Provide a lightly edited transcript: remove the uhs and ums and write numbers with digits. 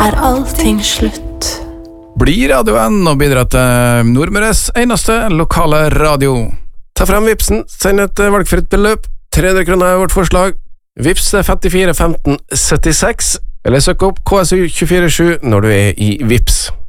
allting slutt. Bli radioen og bidra til Nordmøres eneste lokale radio. Ta frem Vipsen, send et valgfritt beløp. 300 kroner er vårt forslag. Vips 54 15 76, eller søk opp KSU 247 når du er i Vips.